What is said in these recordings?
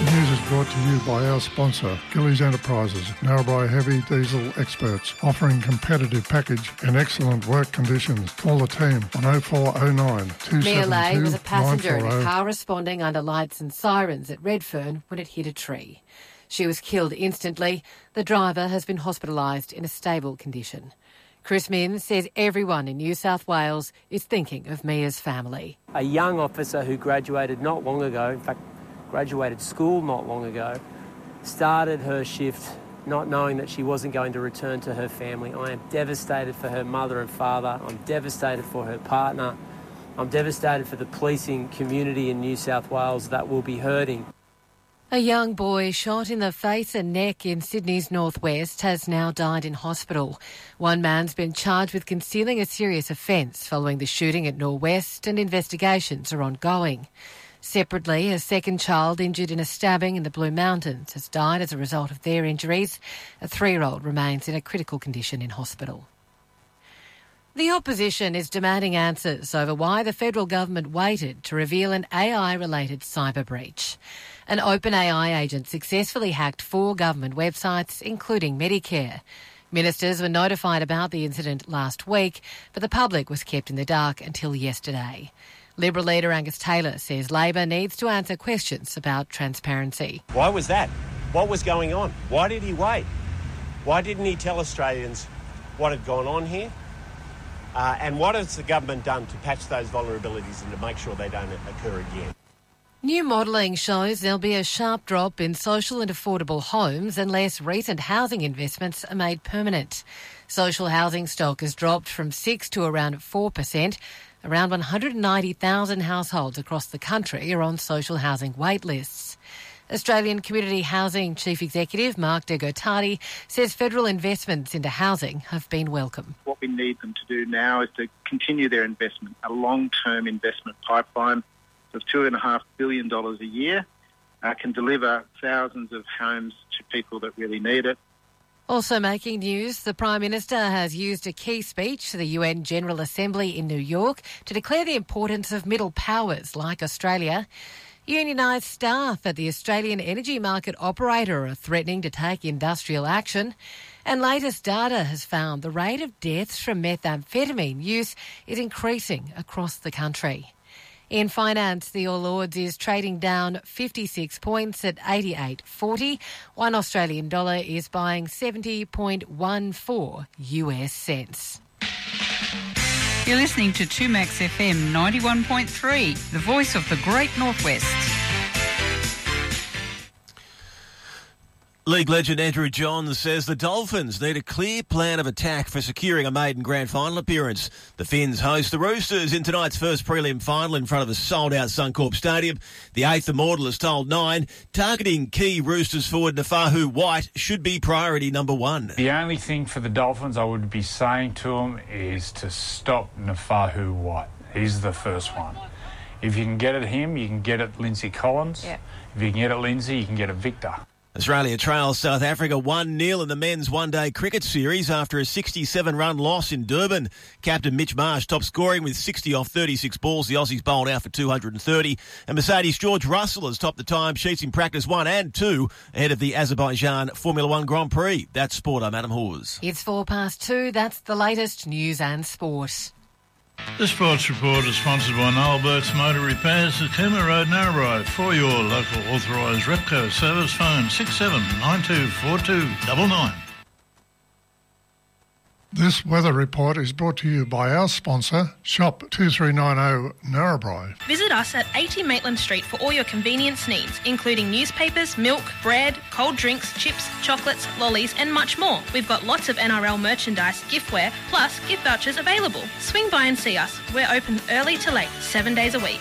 The news is brought to you by our sponsor, Gillies Enterprises, Narrabri heavy diesel experts, offering competitive package and excellent work conditions. Call the team on 0409 272 Mia Lay was a passenger in a 940. car responding under lights and sirens at Redfern when it hit a tree. She was killed instantly. The driver has been hospitalised in a stable condition. Chris Mims says everyone in New South Wales is thinking of Mia's family. A young officer who graduated not long ago, in fact, graduated school not long ago, started her shift not knowing that she wasn't going to return to her family. I am devastated for her mother and father. I'm devastated for her partner. I'm devastated for the policing community in New South Wales that will be hurting. A young boy shot in the face and neck in Sydney's northwest has now died in hospital. One man's been charged with concealing a serious offence following the shooting at Norwest, and investigations are ongoing. Separately, a second child injured in a stabbing in the Blue Mountains has died as a result of their injuries. A 3-year-old remains in a critical condition in hospital. The opposition is demanding answers over why the federal government waited to reveal an AI-related cyber breach. An OpenAI agent successfully hacked 4 government websites, including Medicare. Ministers were notified about the incident last week, but the public was kept in the dark until yesterday. Liberal leader Angus Taylor says Labor needs to answer questions about transparency. Why was that? What was going on? Why did he wait? Why didn't he tell Australians what had gone on here? And what has the government done to patch those vulnerabilities and to make sure they don't occur again? New modelling shows there'll be a sharp drop in social and affordable homes unless recent housing investments are made permanent. Social housing stock has dropped from 6% to around 4%. Around 190,000 households across the country are on social housing wait lists. Australian Community Housing Chief Executive Mark de Gottardi says federal investments into housing have been welcome. What we need them to do now is to continue their investment, a long-term investment pipeline of $2.5 billion a year, can deliver thousands of homes to people that really need it. Also making news, the Prime Minister has used a key speech to the UN General Assembly in New York to declare the importance of middle powers like Australia. Unionised staff at the Australian energy market operator are threatening to take industrial action. And latest data has found the rate of deaths from methamphetamine use is increasing across the country. In finance, the All Ords is trading down 56 points at 88.40. One Australian dollar is buying 70.14 US cents. You're listening to 2Max FM 91.3, the voice of the Great Northwest. League legend Andrew Johns says the Dolphins need a clear plan of attack for securing a maiden grand final appearance. The Finns host the Roosters in tonight's first prelim final in front of a sold-out Suncorp Stadium. The eighth immortal has told Nine targeting key Roosters forward Nafahu White should be priority number 1. The only thing for the Dolphins I would be saying to them is to stop Nafahu White. He's the first one. If you can get at him, you can get at Lindsay Collins. Yeah. If you can get at Lindsay, you can get at Victor. Australia trails South Africa 1-0 in the men's one-day cricket series after a 67-run loss in Durban. Captain Mitch Marsh top scoring with 60 off 36 balls. The Aussies bowled out for 230. And Mercedes George Russell has topped the timesheets in practice 1 and 2 ahead of the Azerbaijan Formula One Grand Prix. That's sport. I'm Adam Hawes. It's 2:04. That's the latest news and sport. The Sports Report is sponsored by Noel Burke's Motor Repairs at Cooma Road, Narrabri. For your local authorised Repco service, phone 67924299. This weather report is brought to you by our sponsor, Shop 2390 Narrabri. Visit us at 80 Maitland Street for all your convenience needs, including newspapers, milk, bread, cold drinks, chips, chocolates, lollies and much more. We've got lots of NRL merchandise, giftware, plus gift vouchers available. Swing by and see us. We're open early to late, 7 days a week.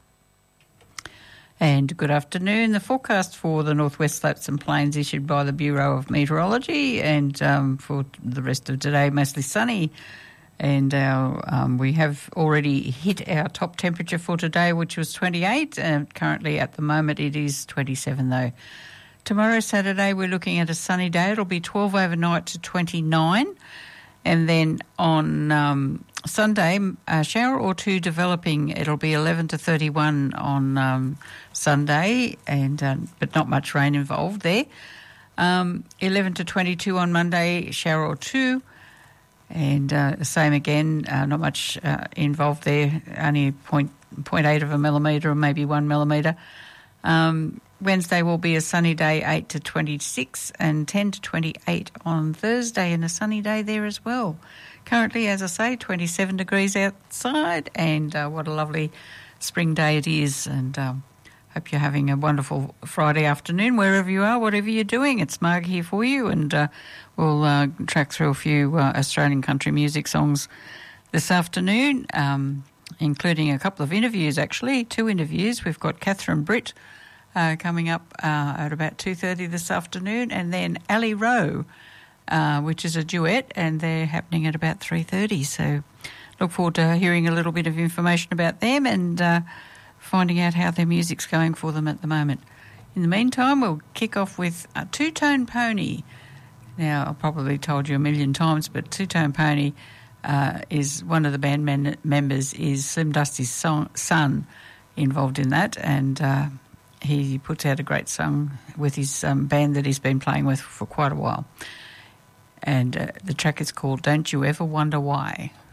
And good afternoon. The forecast for the Northwest Slopes and Plains issued by the Bureau of Meteorology, and for the rest of today, mostly sunny. And we have already hit our top temperature for today, which was 28. Currently, at the moment, it is 27, though. Tomorrow, Saturday, we're looking at a sunny day. It'll be 12 overnight to 29. And then on Sunday, a shower or two developing. It'll be 11 to 31 on Sunday, and but not much rain involved there. 11 to 22 on Monday, shower or two. And same again, not much involved there, only 0.8 of a millimetre or maybe 1 millimetre. Wednesday will be a sunny day, 8 to 26, and 10 to 28 on Thursday, and a sunny day there as well. Currently, as I say, 27 degrees outside, and what a lovely spring day it is. And hope you're having a wonderful Friday afternoon, wherever you are, whatever you're doing. It's Marg here for you, and we'll track through a few Australian country music songs this afternoon, including a couple of interviews, actually, 2 interviews. We've got Catherine Britt coming up at about 2:30 this afternoon, and then Ali Rowe, which is a duet, and they're happening at about 3:30. So look forward to hearing a little bit of information about them and finding out how their music's going for them at the moment. In the meantime, we'll kick off with Two Tone Pony. Now, I've probably told you a million times, but Two Tone Pony is one of the band members is Slim Dusty's son involved in that, and he puts out a great song with his band that he's been playing with for quite a while. And the track is called Don't You Ever Wonder Why.